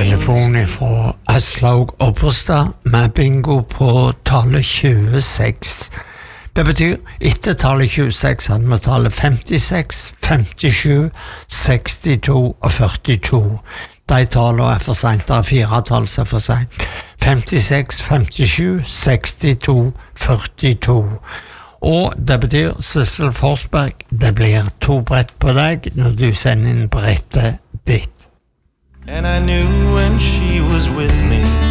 telefon fra Aslaug Oppestad med bingo på tallet 26. Det betyr, etter tallet 26 hadde vi tallet 56, 57, 62 og 42. De tallene for sent, det 4 tall som for sent. 56, 57, 62, 42. Og det betyr, Sissel Forsberg, det blir 2 brett på deg når du sender inn brettet ditt. And I knew when she was with me